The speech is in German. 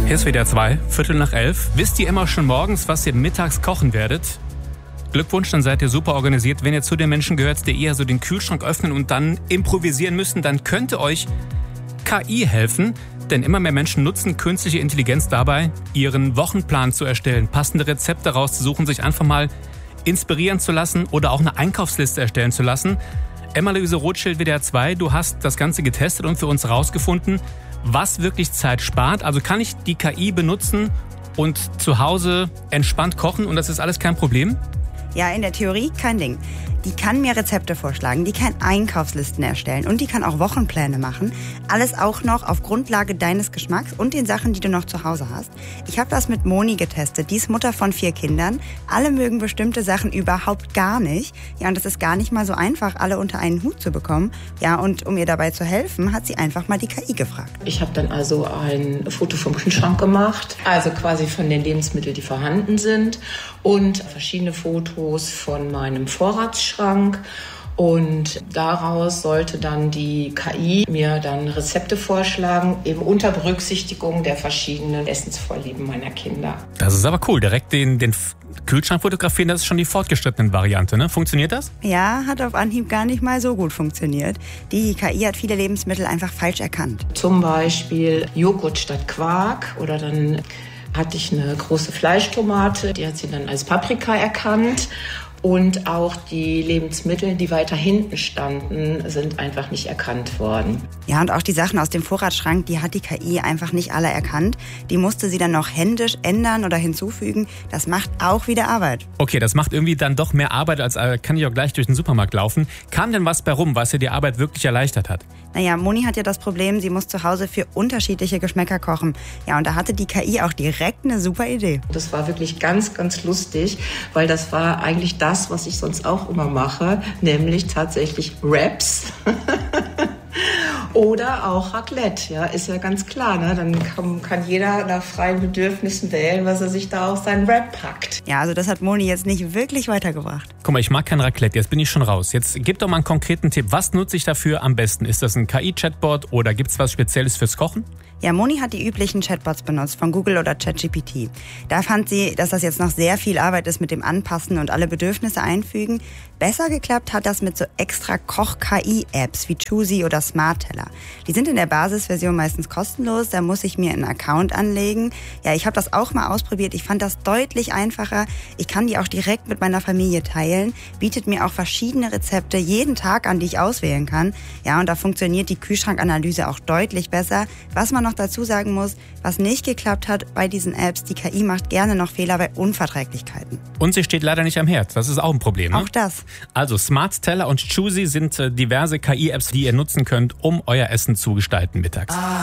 Hier ist WDR 2, 11:15. Wisst ihr immer schon morgens, was ihr mittags kochen werdet? Glückwunsch, dann seid ihr super organisiert. Wenn ihr zu den Menschen gehört, die eher so den Kühlschrank öffnen und dann improvisieren müssen, dann könnte euch KI helfen. Denn immer mehr Menschen nutzen künstliche Intelligenz dabei, ihren Wochenplan zu erstellen, passende Rezepte rauszusuchen, sich einfach mal inspirieren zu lassen oder auch eine Einkaufsliste erstellen zu lassen. Emma-Luise Rothschild, WDR 2, du hast das Ganze getestet und für uns herausgefunden, was wirklich Zeit spart. Also kann ich die KI benutzen und zu Hause entspannt kochen und das ist alles kein Problem? Ja, in der Theorie kein Ding. Die kann mir Rezepte vorschlagen, die kann Einkaufslisten erstellen und die kann auch Wochenpläne machen. Alles auch noch auf Grundlage deines Geschmacks und den Sachen, die du noch zu Hause hast. Ich habe das mit Moni getestet. Die ist Mutter von 4 Kindern. Alle mögen bestimmte Sachen überhaupt gar nicht. Ja, und das ist gar nicht mal so einfach, alle unter einen Hut zu bekommen. Ja, und um ihr dabei zu helfen, hat sie einfach mal die KI gefragt. Ich habe dann also ein Foto vom Kühlschrank gemacht, also quasi von den Lebensmitteln, die vorhanden sind und verschiedene Fotos von meinem Vorratsschrank. Und daraus sollte dann die KI mir dann Rezepte vorschlagen, eben unter Berücksichtigung der verschiedenen Essensvorlieben meiner Kinder. Das ist aber cool. Direkt den Kühlschrank fotografieren, das ist schon die fortgeschrittene Variante, ne? Funktioniert das? Ja, hat auf Anhieb gar nicht mal so gut funktioniert. Die KI hat viele Lebensmittel einfach falsch erkannt. Zum Beispiel Joghurt statt Quark oder dann hatte ich eine große Fleischtomate, die hat sie dann als Paprika erkannt. Und auch die Lebensmittel, die weiter hinten standen, sind einfach nicht erkannt worden. Ja, und auch die Sachen aus dem Vorratsschrank, die hat die KI einfach nicht alle erkannt. Die musste sie dann noch händisch ändern oder hinzufügen. Das macht auch wieder Arbeit. Okay, das macht irgendwie dann doch mehr Arbeit, als kann ich auch gleich durch den Supermarkt laufen. Kam denn was bei rum, was ihr die Arbeit wirklich erleichtert hat? Naja, Moni hat ja das Problem, sie muss zu Hause für unterschiedliche Geschmäcker kochen. Ja, und da hatte die KI auch direkt eine super Idee. Das war wirklich ganz, ganz lustig, weil das war eigentlich das, was ich sonst auch immer mache, nämlich tatsächlich Wraps. Oder auch Raclette, ja, ist ja ganz klar, ne? Dann kann jeder nach freien Bedürfnissen wählen, was er sich da auf seinen Wrap packt. Ja, also das hat Moni jetzt nicht wirklich weitergebracht. Guck mal, ich mag kein Raclette, jetzt bin ich schon raus. Jetzt gib doch mal einen konkreten Tipp. Was nutze ich dafür am besten? Ist das ein KI-Chatbot oder gibt's was Spezielles fürs Kochen? Ja, Moni hat die üblichen Chatbots benutzt von Google oder ChatGPT. Da fand sie, dass das jetzt noch sehr viel Arbeit ist mit dem Anpassen und alle Bedürfnisse einfügen. Besser geklappt hat das mit so extra Koch-KI-Apps wie Choosy oder Smartteller. Die sind in der Basisversion meistens kostenlos, da muss ich mir einen Account anlegen. Ja, ich habe das auch mal ausprobiert, ich fand das deutlich einfacher. Ich kann die auch direkt mit meiner Familie teilen, bietet mir auch verschiedene Rezepte jeden Tag an, die ich auswählen kann. Ja, und da funktioniert die Kühlschrankanalyse auch deutlich besser. Was man noch dazu sagen muss, was nicht geklappt hat bei diesen Apps, die KI macht gerne noch Fehler bei Unverträglichkeiten. Und sie steht leider nicht am Herd, das ist auch ein Problem, ne? Auch das. Also Smartteller und Choosy sind diverse KI-Apps, die ihr nutzen könnt, um euer Essen zu gestalten mittags.